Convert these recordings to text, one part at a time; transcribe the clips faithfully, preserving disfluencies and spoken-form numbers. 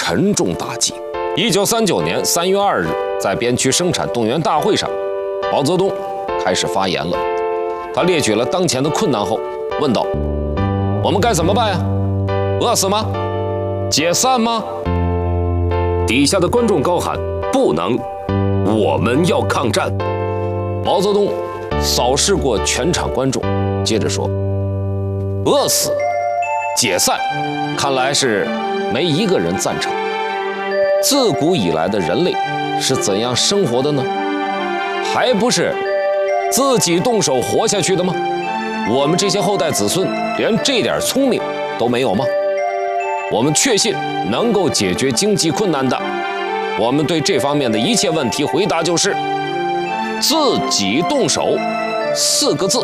沉重打击。一九三九年三月二日，在边区生产动员大会上，毛泽东开始发言了。他列举了当前的困难后，问道：“我们该怎么办呀？饿死吗？解散吗？”底下的观众高喊：“不能，我们要抗战！”毛泽东扫视过全场观众，接着说：“饿死、解散，看来是没一个人赞成。自古以来的人类是怎样生活的呢？还不是自己动手活下去的吗？我们这些后代子孙连这点聪明都没有吗？我们确信能够解决经济困难的。我们对这方面的一切问题回答就是自己动手四个字。”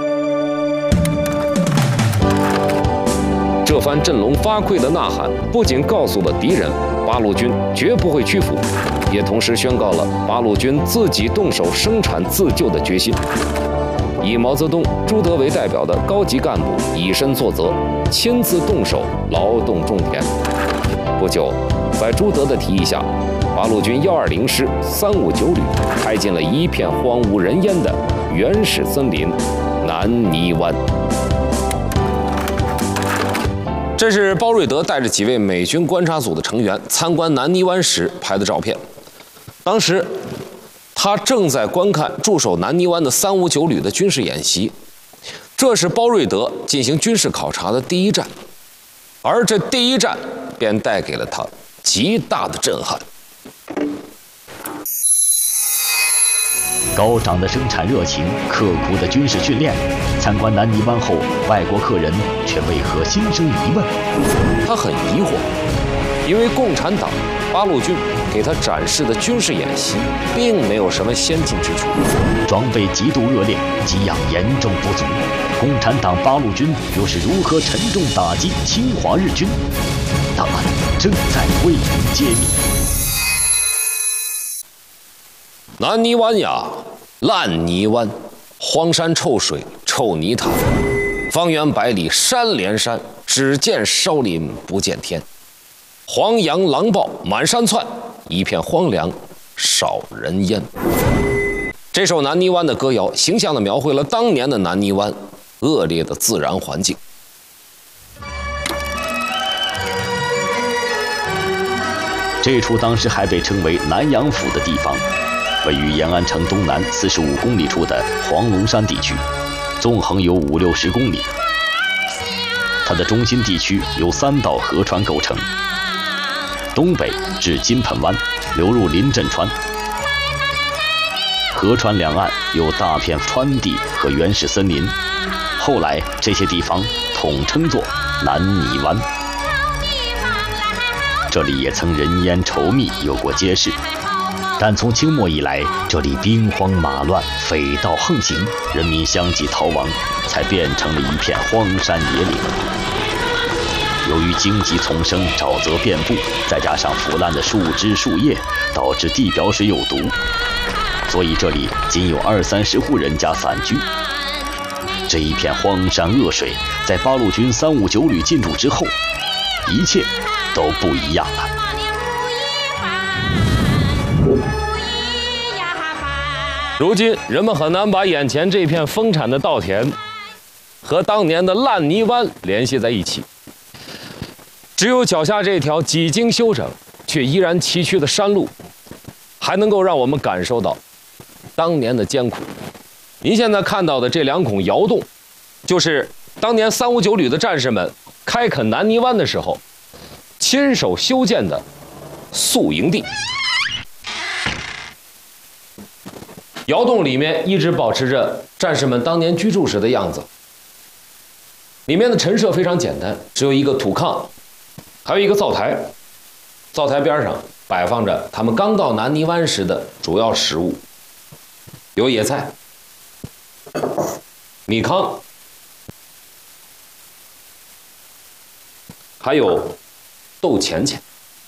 这番振聋发聩的呐喊，不仅告诉了敌人八路军绝不会屈服，也同时宣告了八路军自己动手生产自救的决心。以毛泽东、朱德为代表的高级干部以身作则，亲自动手劳动种田。不久，在朱德的提议下，八路军幺二零师三五九旅开进了一片荒无人烟的原始森林南泥湾。这是包瑞德带着几位美军观察组的成员参观南泥湾时拍的照片。当时，他正在观看驻守南泥湾的三五九旅的军事演习。这是包瑞德进行军事考察的第一站，而这第一站便带给了他极大的震撼。 高涨的生产热情，刻苦的军事训练，参观南泥湾后，外国客人却为何心生疑问？ 他很疑惑，因为共产党八路军给他展示的军事演习并没有什么先进之处， 装备极度恶劣，给养严重不足。共产党八路军又是如何沉重打击侵华日军？答案正在为您揭秘。 南泥湾呀，烂泥湾，荒山臭水臭泥潭，方圆百里山连山，只见烧林不见天。黄羊狼豹满山窜，一片荒凉少人烟。这首南泥湾的歌谣，形象地描绘了当年的南泥湾恶劣的自然环境。 这处当时还被称为南阳府的地方，位于延安城东南四十五公里处的黄龙山地区，纵横有五六十公里。它的中心地区由三道河川构成，东北至金盆湾，流入临镇川。河川两岸有大片川地和原始森林，后来这些地方统称作南泥湾。这里也曾人烟稠密，有过街市，但从清末以来，这里兵荒马乱，匪盗横行，人民相继逃亡，才变成了一片荒山野岭。由于荆棘丛生，沼泽遍布，再加上腐烂的树枝树叶，导致地表水有毒，所以这里仅有二三十户人家散居。这一片荒山恶水，在八路军三五九旅进驻之后，一切都不一样了。 如今，人们很难把眼前这片丰产的稻田和当年的烂泥湾联系在一起。只有脚下这条几经修整却依然崎岖的山路，还能够让我们感受到当年的艰苦。您现在看到的这两孔窑洞，就是当年三五九旅的战士们开垦南泥湾的时候亲手修建的宿营地。窑洞里面一直保持着战士们当年居住时的样子。里面的陈设非常简单，只有一个土炕，还有一个灶台。灶台边上摆放着他们刚到南泥湾时的主要食物，有野菜、米糠，还有豆钱钱。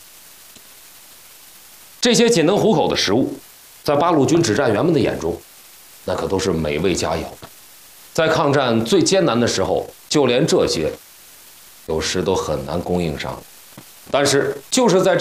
这些仅能糊口的食物，在八路军指战员们的眼中，那可都是美味佳肴。在抗战最艰难的时候，就连这些有时都很难供应上。但是就是在这